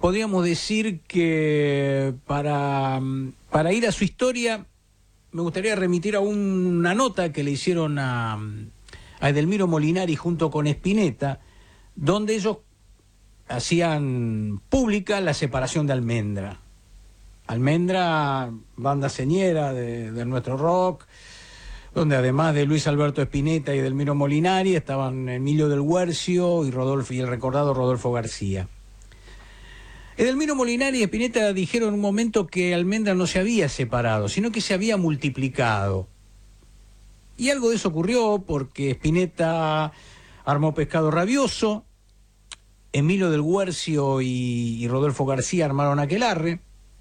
podríamos decir que para ir a su historia, me gustaría remitir a una nota que le hicieron a Edelmiro Molinari junto con Spinetta, donde ellos hacían pública la separación de Almendra. Almendra, banda señera de nuestro rock, donde además de Luis Alberto Spinetta y Edelmiro Molinari estaban Emilio del Guercio y el recordado Rodolfo García. Edelmiro Molinari y Spinetta dijeron en un momento que Almendra no se había separado, sino que se había multiplicado. Y algo de eso ocurrió porque Spinetta armó Pescado Rabioso, Emilio del Guercio y Rodolfo García armaron Aquelarre,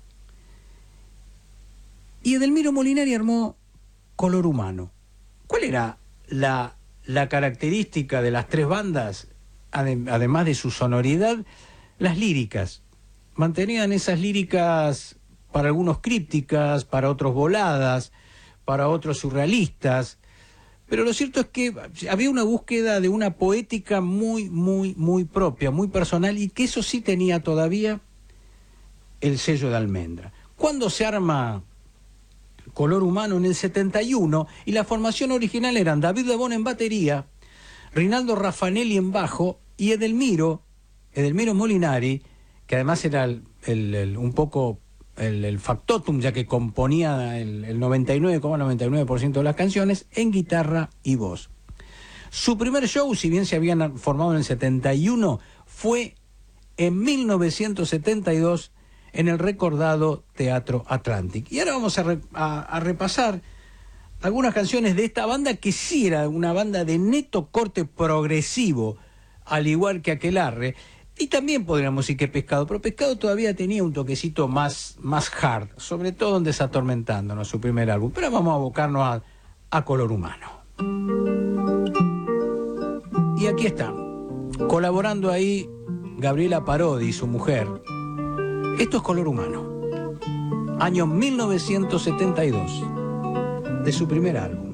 y Edelmiro Molinari armó Color Humano. ¿Cuál era la característica de las tres bandas, además de su sonoridad? Las líricas. Mantenían esas líricas para algunos crípticas, para otros voladas, para otros surrealistas, pero lo cierto es que había una búsqueda de una poética muy propia, muy personal, y que eso sí tenía todavía el sello de Almendra. Cuando se arma Color Humano? En el 71, y la formación original eran David Lebón en batería, Rinaldo Raffanelli en bajo y Edelmiro Molinari, que además era un poco el factotum, ya que componía el 99,99% de las canciones, en guitarra y voz. Su primer show, si bien se habían formado en el 71, fue en 1972 en el recordado Teatro Atlantic. Y ahora vamos a repasar algunas canciones de esta banda, que sí era una banda de neto corte progresivo, al igual que Aquelarre, y también podríamos decir que Pescado, pero Pescado todavía tenía un toquecito más hard, sobre todo en Desatormentándonos, su primer álbum. Pero vamos a abocarnos a Color Humano. Y aquí están, colaborando ahí Gabriela Parodi y su mujer. Esto es Color Humano, año 1972, de su primer álbum.